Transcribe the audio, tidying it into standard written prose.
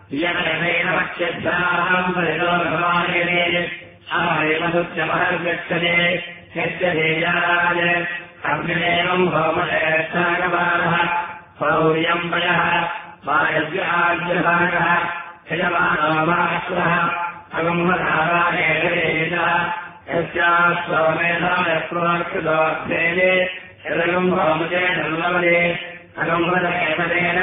Yemen पश्यद्धाम् परिलोकमायने आयमसुत्यमहर्गच्छते यस्य धेयाय अग्निमेवम् होमशेषागवानः पौर्यम् वयः वायव्याग्रहागः यजमानो माश्वः अगम्भधारायेषः यस्यास्वमेधाय प्रोक्तदोऽर्थेने यदगम् होमते धर्मवदे अगम्भदेवतेन